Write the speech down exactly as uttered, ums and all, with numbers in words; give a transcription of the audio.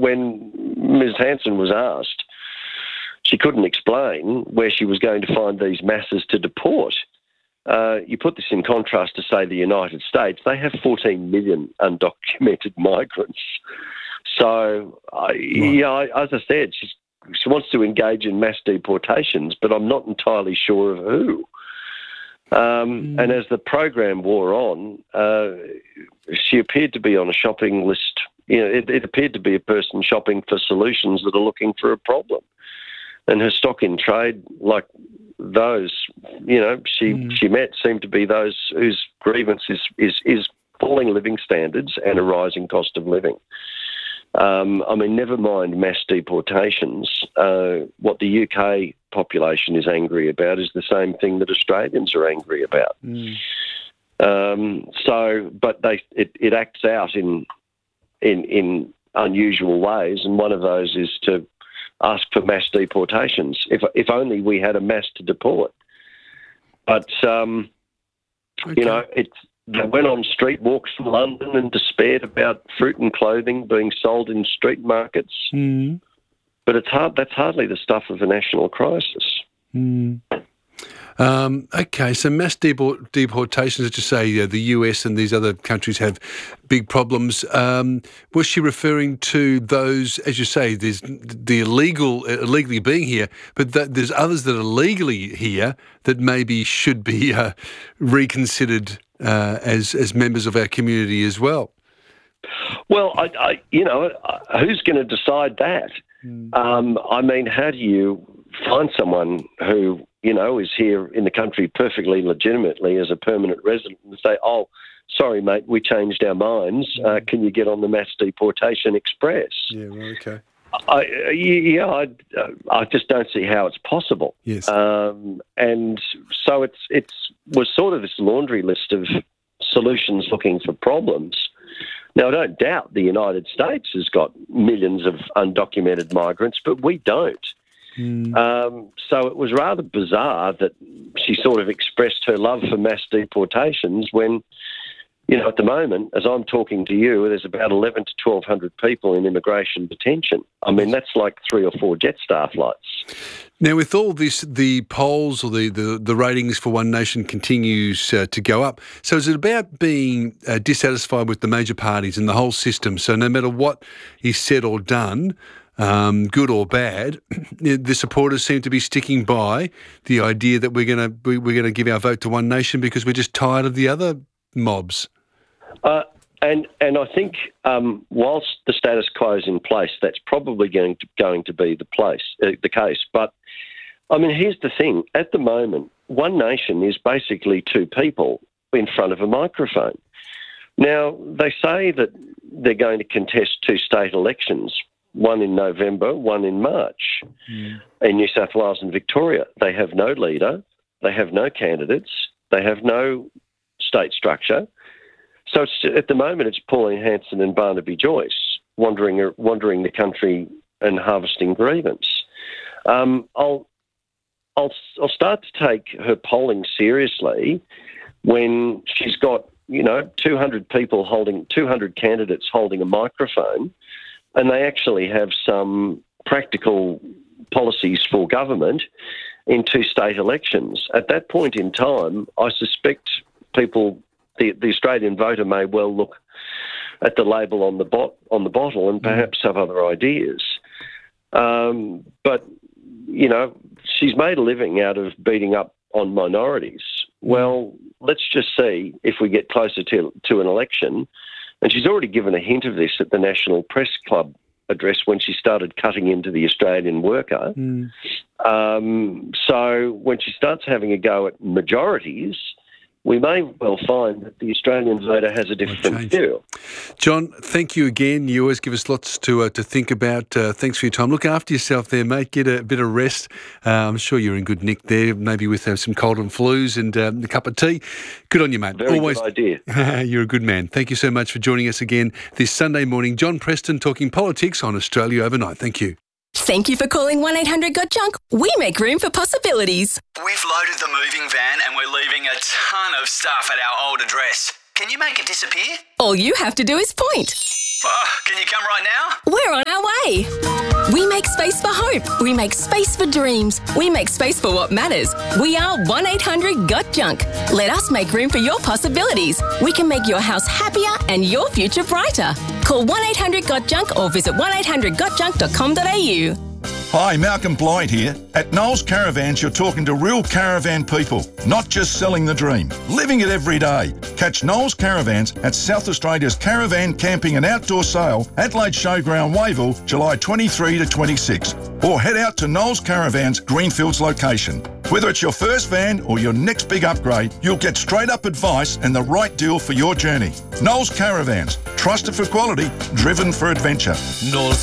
when Miz Hanson was asked, she couldn't explain where she was going to find these masses to deport. Uh, you put this in contrast to, say, the United States. They have fourteen million undocumented migrants. So, I, right. yeah, I, as I said, she's, she wants to engage in mass deportations, but I'm not entirely sure of who. Um, mm. And as the program wore on, uh, she appeared to be on a shopping list. You know, it, it appeared to be a person shopping for solutions that are looking for a problem. And her stock in trade, like those, you know, she, mm. she met, seemed to be those whose grievance is, is, is falling living standards and a rising cost of living. Um, I mean, never mind mass deportations. Uh, what the U K population is angry about is the same thing that Australians are angry about. Mm. Um, so, but they it, it acts out in in in unusual ways, and one of those is to ask for mass deportations. If if only we had a mass to deport. But um, okay. you know, it's. They went on street walks in London and despaired about fruit and clothing being sold in street markets. Mm. But it's hard. That's hardly the stuff of a national crisis. Mm. Um, okay, so mass deport- deportations, as you say, uh, the U S and these other countries have big problems. Um, was she referring to those, as you say, there's the illegal, uh, illegally being here, but that there's others that are legally here that maybe should be uh, reconsidered uh, as as members of our community as well? Well, I, I you know, who's going to decide that? Mm. Um, I mean, how do you find someone who, you know, is here in the country perfectly legitimately as a permanent resident and say, oh, sorry, mate, we changed our minds. Uh, can you get on the mass deportation express? Yeah, well, okay. I, yeah, I, I just don't see how it's possible. Yes. Um, and so it's it's was sort of this laundry list of solutions looking for problems. Now, I don't doubt the United States has got millions of undocumented migrants, but we don't. Mm. Um, so it was rather bizarre that she sort of expressed her love for mass deportations when, you know, at the moment, as I'm talking to you, there's about eleven to twelve hundred people in immigration detention. I mean, that's like three or four Jetstar flights. Now, with all this, the polls or the, the, the ratings for One Nation continues uh, to go up. So is it about being uh, dissatisfied with the major parties and the whole system? So no matter what is said or done, Um, good or bad, the supporters seem to be sticking by the idea that we're going to we, we're going to give our vote to One Nation because we're just tired of the other mobs. Uh, and and I think um, whilst the status quo is in place, that's probably going to going to be the place uh, the case. But I mean, here's the thing: at the moment, One Nation is basically two people in front of a microphone. Now they say that they're going to contest two state elections. One in November, one in March. Mm. In New South Wales and Victoria, they have no leader, they have no candidates, they have no state structure. So it's, at the moment, it's Pauline Hanson and Barnaby Joyce wandering wandering the country and harvesting grievance. Um, I'll I'll I'll start to take her polling seriously when she's got, you know, two hundred people holding two hundred candidates holding a microphone. And they actually have some practical policies for government in two state elections. At that point in time, I suspect people, the, the Australian voter may well look at the label on the bot, on the bottle and perhaps have other ideas. Um, but, you know, she's made a living out of beating up on minorities. Well, let's just see if we get closer to, to an election. And she's already given a hint of this at the National Press Club address when she started cutting into the Australian worker. Mm. Um, so when she starts having a go at majorities, we may well find that the Australian voter has a different view. John, thank you again. You always give us lots to uh, to think about. Uh, thanks for your time. Look after yourself there, mate. Get a bit of rest. Uh, I'm sure you're in good nick there, maybe with uh, some cold and flus and um, a cup of tea. Good on you, mate. Very always, good idea. You're a good man. Thank you so much for joining us again this Sunday morning. John Preston talking politics on Australia Overnight. Thank you. Thank you for calling one eight hundred got junk. We make room for possibilities. We've loaded the moving van and we're leaving a ton of stuff at our old address. Can you make it disappear? All you have to do is point. Oh, can you come right now? We're on our way. today. We make space for hope. We make space for dreams. We make space for what matters. We are one eight hundred got junk. Let us make room for your possibilities. We can make your house happier and your future brighter. Call one eight hundred got junk or visit one eight hundred got junk dot com dot a u. Hi, Malcolm Blight here. At Knowles Caravans, you're talking to real caravan people, not just selling the dream, living it every day. Catch Knowles Caravans at South Australia's Caravan Camping and Outdoor Sale, Adelaide Showground, Wayville, July twenty-third to twenty-sixth. Or head out to Knowles Caravans, Greenfields location. Whether it's your first van or your next big upgrade, you'll get straight up advice and the right deal for your journey. Knowles Caravans, trusted for quality, driven for adventure. Knowles